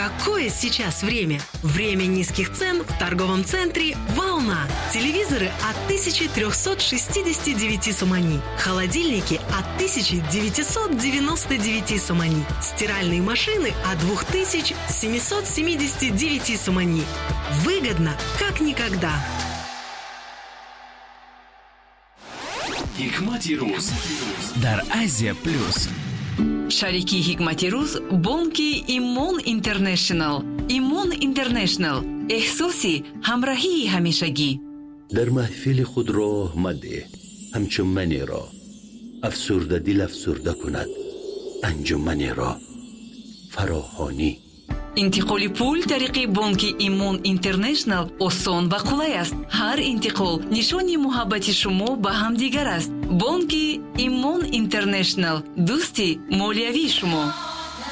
Какое сейчас время? Время низких цен в торговом центре «Волна». Телевизоры от 1369 сомани. Холодильники от 1999 сомани. Стиральные машины от 2779 сомани. Выгодно, как никогда. Hikmati Ruz дар Азия Плюс. шарики Hikmati Ruz бонки Имон Интернешнл. Имон Интернешнл احساسی همراهی همیشگی. در محفل خود راه مده همچون را افسرده دل افسرده کند انجمن را فراهانی. انتقال پول طریق بانک ایمون اینترنشنل آسان و قولای است. هر انتقال نشانی محبت شما به هم دیگر است. بانک ایمون اینترنشنل، دوستی مالیوی شما.